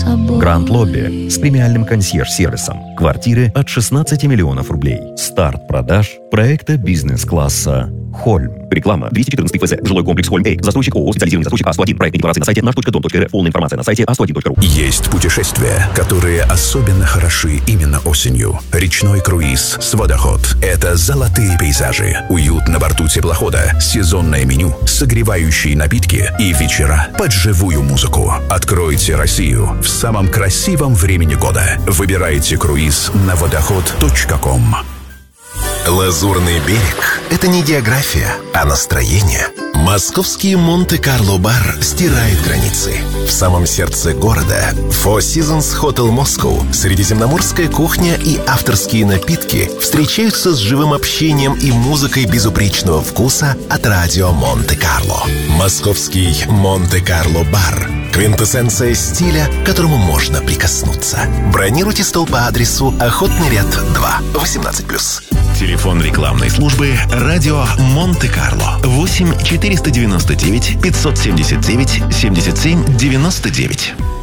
собой. Гранд Лобби с премиальным консьерж-сервисом. Квартиры от 16 миллионов рублей. Старт продаж проекта бизнес-класса «Хольм». Реклама. 214 ФЗ. Жилой комплекс «Хольм-А». Застройщик ООО «Специализированный застройщик А101». Проект декларации на сайте наш.дом.рф. Полная информация на сайте a101.ru. Есть путешествия, которые особенно хороши именно осенью. Речной круиз с «Водоход». Это золотые пейзажи, уют на борту теплохода, сезонное меню, согревающие напитки и вечера под живую музыку. Откройте Россию в самом красивом времени года. Выбирайте круиз на водоход.com. Лазурный берег – это не география, а настроение. Московский Монте-Карло-бар стирает границы. В самом сердце города Four Seasons Hotel Moscow средиземноморская кухня и авторские напитки встречаются с живым общением и музыкой безупречного вкуса от радио Монте-Карло. Московский Монте-Карло-бар – квинтэссенция стиля, к которому можно прикоснуться. Бронируйте стол по адресу Охотный ряд 2, 18+. Телефон рекламной службы «Радио Монте-Карло» 8 499 579 77 99.